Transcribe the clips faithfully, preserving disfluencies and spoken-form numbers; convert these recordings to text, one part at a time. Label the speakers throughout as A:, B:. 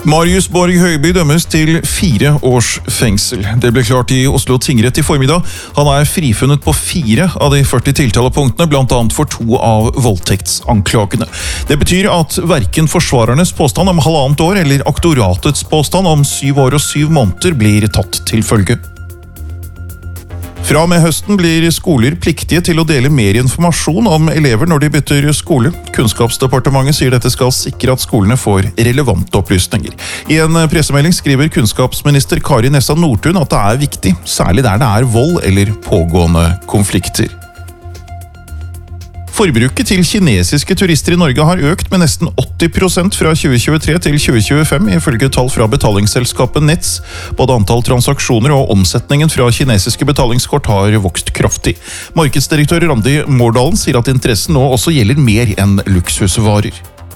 A: Marius Borg Høiby dømmes til fire års fengsel. Det ble klart i Oslo tingrett i formiddag. Han er frifunnet på fire av de førti tiltalepunktene, blant annet for to av voldtektsanklagene. Det betyr at hverken forsvarernes påstand om halvannet år eller aktoratets påstand om syv år og syv måneder blir tatt til følge. Fra og med høsten blir skoler pliktige til å dele mer informasjon om elever når de bytter skole. Kunnskapsdepartementet sier dette skal sikre at skolene får relevante opplysninger. I en pressemelding skriver kunnskapsminister Kari Nessa Nordtun at det er viktig, særlig der det er vold eller pågående konflikter. Forbruket til kinesiske turister i Norge har økt med nesten åtti prosent fra tjue tjuetre til tjue tjuefem, ifølge tall fra betalingsselskapet Nets. Både antall transaksjoner og omsetningen fra kinesiske betalingskort har vokst kraftig. Markedsdirektør Randi Mårdalen sier at interessen nå også gjelder mer enn luksusvarer.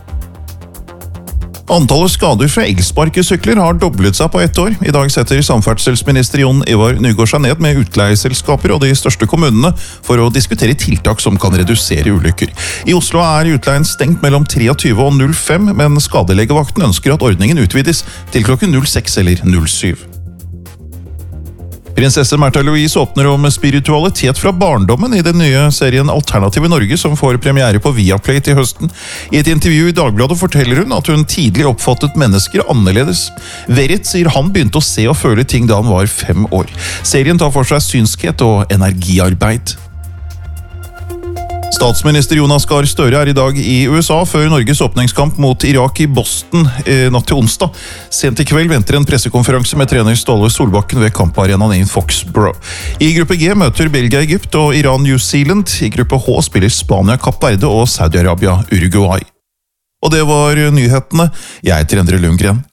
A: Antallet skader fra elsparkesykler har doblet seg på ett år. I dag setter samferdselsminister Jon Ivar Nygård seg ned med utleieselskaper og de største kommunene for å diskutere tiltak som kan redusere ulykker. I Oslo er utleien stengt mellom treogtyve og null fem, men skadelegevakten ønsker at ordningen utvides til klokken null seks eller null syv. Prinsesse Märtha Louise åpner om spiritualitet fra barndommen i den nye serien Alternativ i Norge, som får premiere på Viaplay til høsten. I et intervju i Dagbladet forteller hun at hun tidlig oppfattet mennesker annerledes. Verrett sier han begynte å se og føle ting da han var fem år. Serien tar for seg synskhet og energiarbeid. Statsminister Jonas Gahr Støre er i dag i U S A før Norges åpningskamp mot Irak i Boston eh, natt til onsdag. Sent i kveld venter en pressekonferanse med trener Ståle Solbakken ved kamparenaen i Foxborough. I gruppe G møter Belgia Egypt og Iran New Zealand. I gruppe H spiller Spania Kapp Verde og Saudi-Arabia Uruguay. Og det var nyhetene. Jeg heter Endre Lundgren.